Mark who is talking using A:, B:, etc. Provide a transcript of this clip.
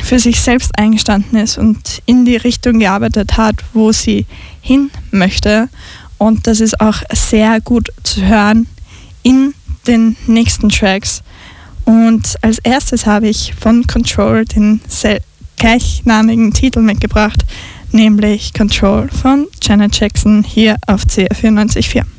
A: für sich selbst eingestanden ist und in die Richtung gearbeitet hat, wo sie hin möchte. Und das ist auch sehr gut zu hören in den nächsten Tracks. Und als erstes habe ich von Control den gleichnamigen Titel mitgebracht, nämlich Control von Janet Jackson hier auf CR 94.4.